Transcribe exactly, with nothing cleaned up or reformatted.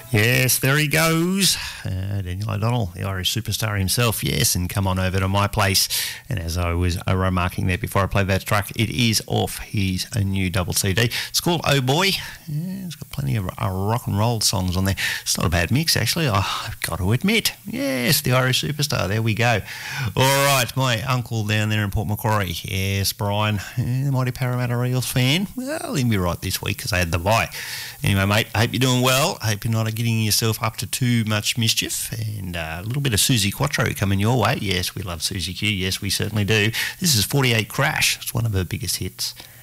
Yes, there he goes. Uh, Daniel O'Donnell, the Irish superstar himself. Yes, and come on over to my place. And as I was uh, remarking there before I played that track, it is off his a new double C D. It's called Oh Boy. Yeah, it's got plenty of uh, rock and roll songs on there. It's not a bad mix, actually, I've got to admit. Yes, the Irish superstar. There we go. All right, my uncle down there in Port Macquarie. Yes, Brian, yeah, the mighty Parramatta Eels fan. Well, he'll be right this week because they had the bye. Anyway, mate, hope you're doing well. Hope you're not getting yourself up to too much mischief. And uh, a little bit of Susie Quattro coming your way. Yes, we love Susie Q. Yes, we certainly do. This is forty-eight Crash. It's one of her biggest hits.